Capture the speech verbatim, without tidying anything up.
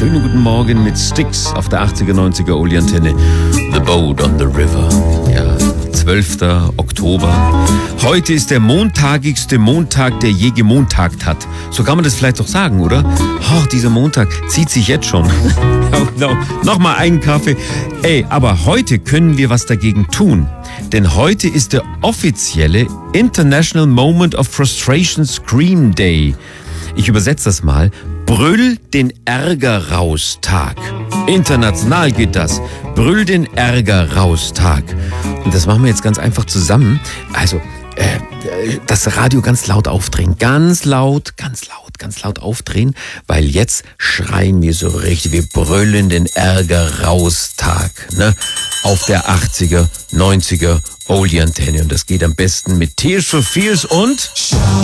schönen guten Morgen mit Styx auf der achtziger, neunziger Oldie-Antenne. The Boat on the River. Ja, zwölfter Oktober. Heute ist der montagigste Montag, der je gemontagt hat. So kann man das vielleicht doch sagen, oder? Oh, dieser Montag zieht sich jetzt schon. oh, no. Nochmal einen Kaffee. Ey, aber heute können wir was dagegen tun. Denn heute ist der offizielle International Moment of Frustration Scream Day. Ich übersetze das mal. Brüll den Ärger raus Tag. International geht das. Brüll den Ärger raus Tag. Und das machen wir jetzt ganz einfach zusammen. Also, äh, das Radio ganz laut aufdrehen. Ganz laut, ganz laut, ganz laut aufdrehen. Weil jetzt schreien wir so richtig. Wir brüllen den Ärger raus Tag. Ne? Auf der achtziger, neunziger Oldie-Antenne. Und das geht am besten mit Tears for Fears und...